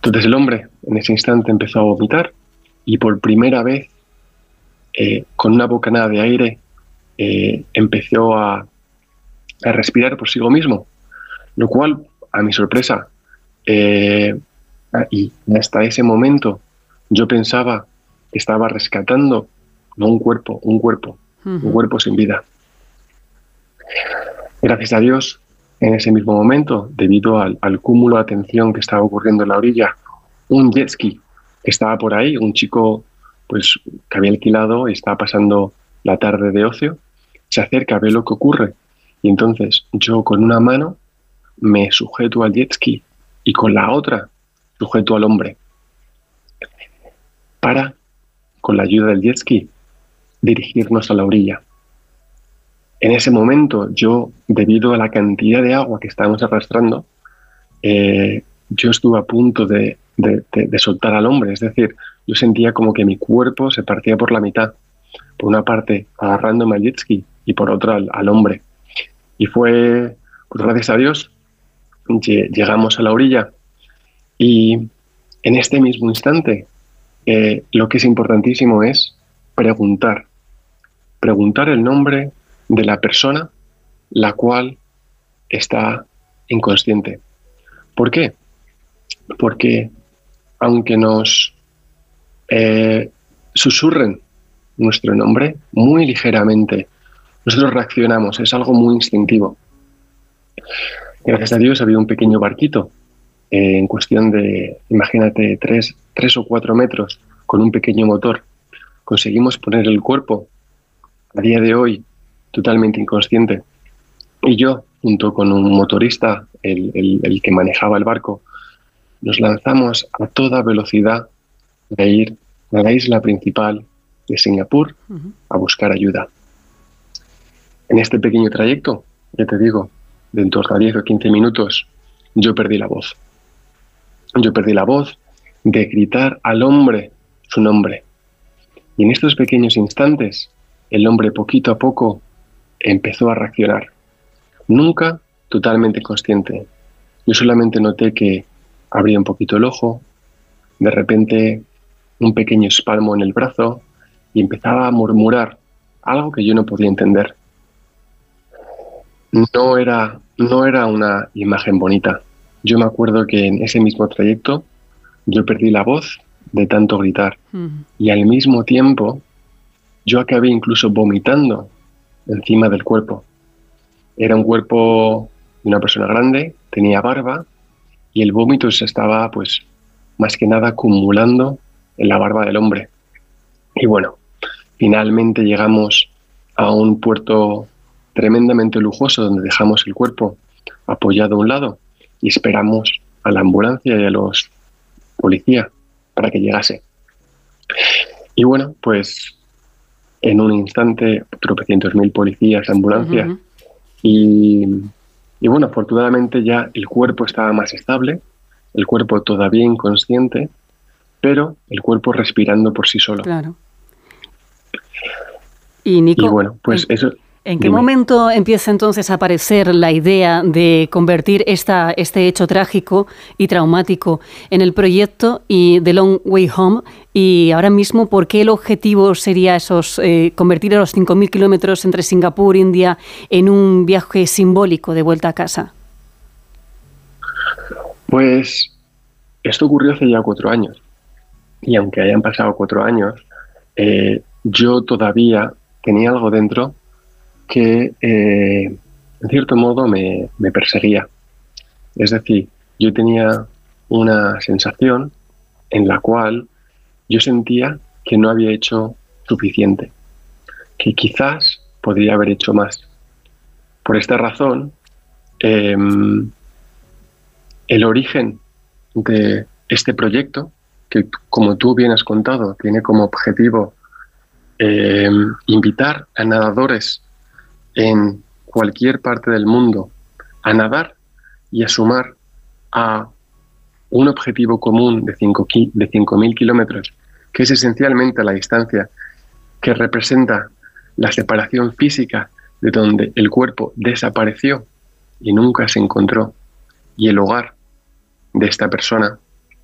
Entonces el hombre en ese instante empezó a vomitar y por primera vez, con una bocanada de aire, empezó a respirar por sí mismo, lo cual, a mi sorpresa, y hasta ese momento yo pensaba que estaba rescatando no un cuerpo, un cuerpo sin vida. Gracias a Dios, en ese mismo momento, debido al cúmulo de atención que estaba ocurriendo en la orilla, un jet ski que estaba por ahí, un chico pues que había alquilado y estaba pasando la tarde de ocio, se acerca, ve lo que ocurre y entonces yo con una mano me sujeto al jet ski y con la otra sujeto al hombre para, con la ayuda del jet ski, dirigirnos a la orilla. En ese momento yo, debido a la cantidad de agua que estábamos arrastrando, yo estuve a punto de soltar al hombre, es decir, yo sentía como que mi cuerpo se partía por la mitad, por una parte agarrándome al jet ski y por otra al hombre. Y fue, pues gracias a Dios, llegamos a la orilla y en este mismo instante lo que es importantísimo es preguntar el nombre de la persona la cual está inconsciente. ¿Por qué? Porque aunque nos susurren nuestro nombre muy ligeramente, nosotros reaccionamos, es algo muy instintivo. Gracias a Dios había un pequeño barquito en cuestión de, imagínate, 3 o 4 metros con un pequeño motor. Conseguimos poner el cuerpo a día de hoy totalmente inconsciente y yo, junto con un motorista, el que manejaba el barco, nos lanzamos a toda velocidad a ir a la isla principal de Singapur a buscar ayuda. En este pequeño trayecto, ya te digo, de en torno a 10 o 15 minutos, yo perdí la voz. Yo perdí la voz de gritar al hombre su nombre. Y en estos pequeños instantes, el hombre poquito a poco empezó a reaccionar. Nunca totalmente consciente. Yo solamente noté que abría un poquito el ojo, de repente un pequeño espasmo en el brazo y empezaba a murmurar algo que yo no podía entender. No era una imagen bonita. Yo me acuerdo que en ese mismo trayecto yo perdí la voz de tanto gritar y al mismo tiempo yo acabé incluso vomitando encima del cuerpo. Era un cuerpo de una persona grande, tenía barba y el vómito se estaba, pues, más que nada acumulando en la barba del hombre. Y bueno, finalmente llegamos a un puerto tremendamente lujoso donde dejamos el cuerpo apoyado a un lado y esperamos a la ambulancia y a los policías para que llegase. Y bueno, pues en un instante, tropecientos mil policías, ambulancias, y bueno, afortunadamente ya el cuerpo estaba más estable, el cuerpo todavía inconsciente, pero el cuerpo respirando por sí solo. Claro. Y Nico, y bueno, pues eso. ¿En qué momento empieza entonces a aparecer la idea de convertir este hecho trágico y traumático en el proyecto y The Long Way Home? Y ahora mismo, ¿por qué el objetivo sería convertir a los 5.000 kilómetros entre Singapur e India en un viaje simbólico de vuelta a casa? Pues esto ocurrió hace ya 4 años. Y aunque hayan pasado 4 años, yo todavía tenía algo dentro que en cierto modo me perseguía. Es decir, yo tenía una sensación en la cual yo sentía que no había hecho suficiente, que quizás podría haber hecho más. Por esta razón, el origen de este proyecto, que como tú bien has contado, tiene como objetivo invitar a nadadores en cualquier parte del mundo a nadar y a sumar a un objetivo común de 5.000 kilómetros, que es esencialmente la distancia que representa la separación física de donde el cuerpo desapareció y nunca se encontró, y el hogar de esta persona